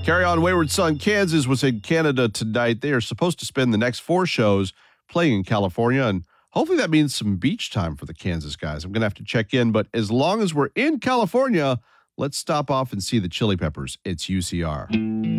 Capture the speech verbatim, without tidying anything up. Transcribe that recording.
Carry On Wayward Son. Kansas was in Canada tonight. They are supposed to spend the next four shows playing in California, and hopefully that means some beach time for the Kansas guys. I'm going to have to check in, but as long as we're in California, let's stop off and see the Chili Peppers. It's U C R.